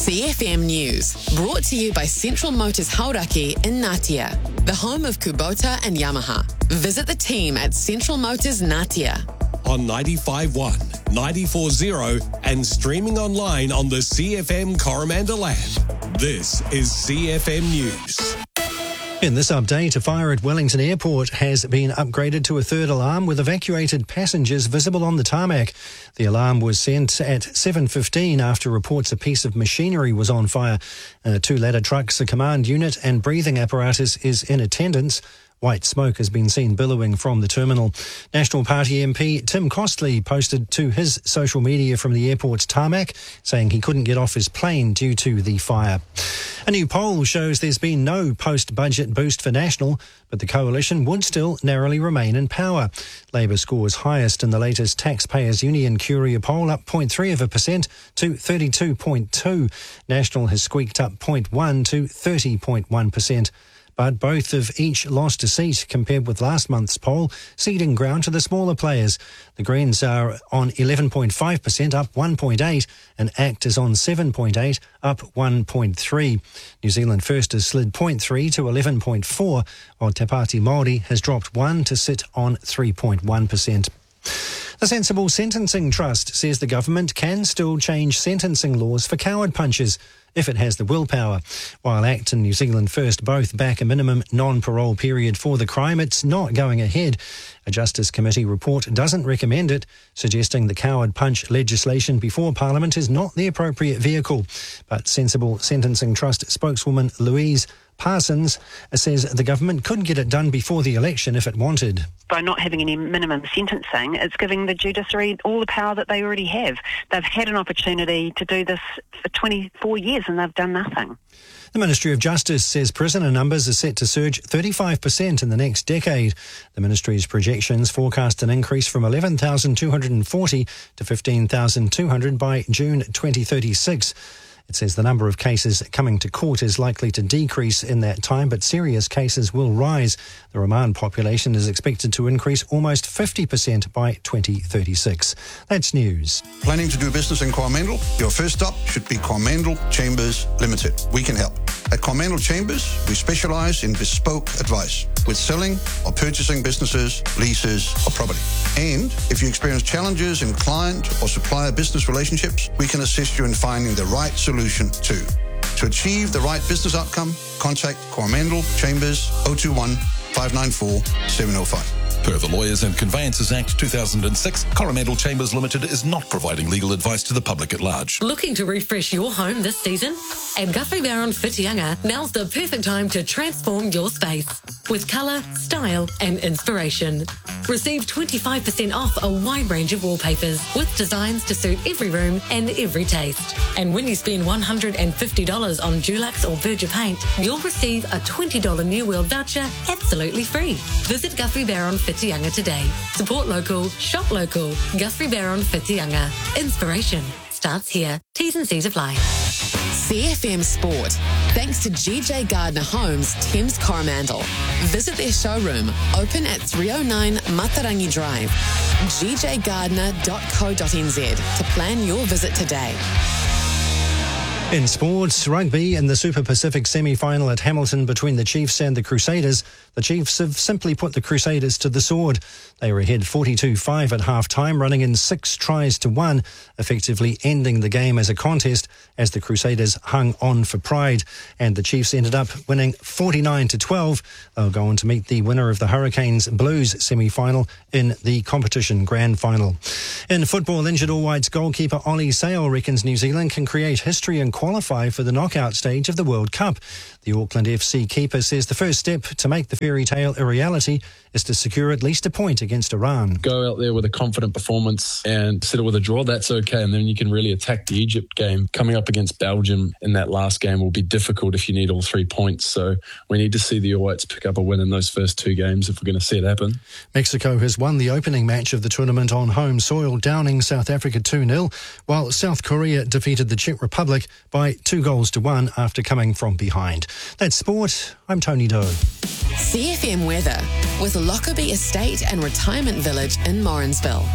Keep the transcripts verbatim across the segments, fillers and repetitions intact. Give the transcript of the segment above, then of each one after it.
C F M News, brought to you by Central Motors Hauraki in Ngatea, the home of Kubota and Yamaha. Visit the team at Central Motors Ngatea. On ninety-five point one, ninety-four point zero and streaming online on the C F M Coromandel app. This is C F M News. In this update, a fire at Wellington Airport has been upgraded to a third alarm with evacuated passengers visible on the tarmac. The alarm was sent at seven fifteen after reports a piece of machinery was on fire. Uh, two ladder trucks, a command unit and breathing apparatus is in attendance. White smoke has been seen billowing from the terminal. National Party M P Tim Costley posted to his social media from the airport's tarmac, saying he couldn't get off his plane due to the fire. A new poll shows there's been no post-budget boost for National, but the coalition would still narrowly remain in power. Labour scores highest in the latest Taxpayers Union Curia poll, up zero point three of a percent to thirty-two point two. National has squeaked up zero point one to thirty point one percent. But both have each lost a seat compared with last month's poll, ceding ground to the smaller players. The Greens are on eleven point five percent, up one point eight, and ACT is on seven point eight, up one point three. New Zealand First has slid zero point three to eleven point four, while Te Pāti Māori has dropped one to sit on three point one percent. The Sensible Sentencing Trust says the government can still change sentencing laws for coward punchers if it has the willpower. While ACT and New Zealand First both back a minimum non-parole period for the crime, it's not going ahead. A Justice Committee report doesn't recommend it, suggesting the coward punch legislation before Parliament is not the appropriate vehicle. But Sensible Sentencing Trust spokeswoman Louise Parsons says the government could get it done before the election if it wanted. By not having any minimum sentencing, it's giving the judiciary all the power that they already have. They've had an opportunity to do this for twenty-four years and they've done nothing. The Ministry of Justice says prisoner numbers are set to surge thirty-five percent in the next decade. The Ministry's projections forecast an increase from eleven thousand two hundred forty to fifteen thousand two hundred by June twenty thirty-six. It says the number of cases coming to court is likely to decrease in that time, but serious cases will rise. The remand population is expected to increase almost fifty percent by twenty thirty-six. That's news. Planning to do business in Coromandel? Your first stop should be Coromandel Chambers Limited. We can help. At Coromandel Chambers, we specialise in bespoke advice with selling or purchasing businesses, leases or property. And if you experience challenges in client or supplier business relationships, we can assist you in finding the right solution too. To achieve the right business outcome, contact Coromandel Chambers zero two one, five nine four, seven zero five. Per the Lawyers and Conveyancers Act two thousand six, Coromandel Chambers Limited is not providing legal advice to the public at large. Looking to refresh your home this season? At Guthrie Barron Whitianga, now's the perfect time to transform your space with colour, style and inspiration. Receive twenty-five percent off a wide range of wallpapers with designs to suit every room and every taste. And when you spend one hundred fifty dollars on Dulux or Berger paint, you'll receive a twenty dollars New World voucher absolutely free. Visit Guthrie Barron Whitianga today. Support local, shop local. Guthrie Barron Whitianga. Inspiration starts here. T's and C's apply. C F M Sport, thanks to G J Gardner Homes, Thames Coromandel. Visit their showroom, open at three oh nine Matarangi Drive, g j gardner dot co dot n z to plan your visit today. In sports, rugby in the Super Pacific semi-final at Hamilton between the Chiefs and the Crusaders. The Chiefs have simply put the Crusaders to the sword. They were ahead forty-two five at half-time, running in six tries to one, effectively ending the game as a contest as the Crusaders hung on for pride. And the Chiefs ended up winning forty-nine to twelve. They'll go on to meet the winner of the Hurricanes Blues semi-final in the competition grand final. In football, injured All Whites goalkeeper Ollie Sale reckons New Zealand can create history and qualify for the knockout stage of the World Cup. The Auckland F C keeper says the first step to make the fairy tale a reality is to secure at least a point against Iran. Go out there with a confident performance and settle with a draw, that's okay, and then you can really attack the Egypt game. Coming up against Belgium in that last game will be difficult if you need all three points, so we need to see the All Whites pick up a win in those first two games if we're going to see it happen. Mexico has won the opening match of the tournament on home soil, downing South Africa two nil, while South Korea defeated the Czech Republic by two goals to one after coming from behind. That's sport. I'm Tony Doe. C F M weather with Lockerbie Estate and Retirement Village in Morrinsville.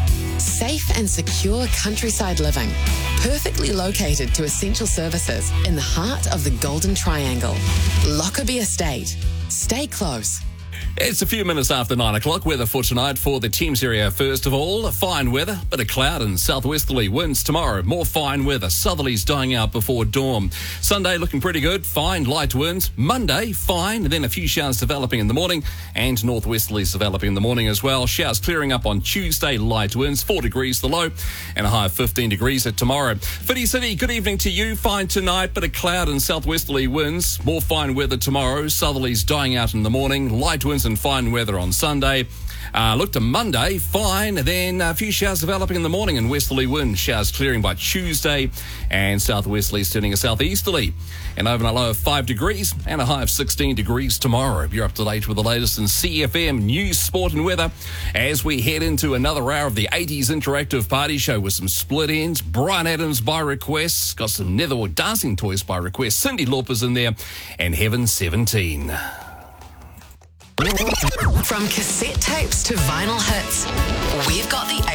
Safe and secure countryside living. Perfectly located to essential services in the heart of the Golden Triangle. Lockerbie Estate. Stay close. It's a few minutes after nine o'clock. Weather for tonight for the Thames area. First of all, fine weather, bit of cloud and southwesterly winds tomorrow. More fine weather. Southerlies dying out before dawn. Sunday looking pretty good. Fine light winds. Monday, fine. And then a few showers developing in the morning and northwesterlies developing in the morning as well. Showers clearing up on Tuesday. Light winds, four degrees the low and a high of fifteen degrees at tomorrow. Whiti City, good evening to you. Fine tonight, bit of cloud and southwesterly winds. More fine weather tomorrow. Southerlies dying out in the morning. Light winds and fine weather on Sunday. Uh, look to Monday, fine. Then a few showers developing in the morning and westerly winds. Showers clearing by Tuesday and southwesterlies turning a southeasterly. An overnight low of five degrees and a high of sixteen degrees tomorrow. You're up to date with the latest in C F M news, sport and weather as we head into another hour of the eighties interactive party show with some split ends. Brian Adams by request. Got some Netherwood dancing toys by request. Cyndi Lauper's in there and Heaven seventeen. From cassette tapes to vinyl hits, we've got the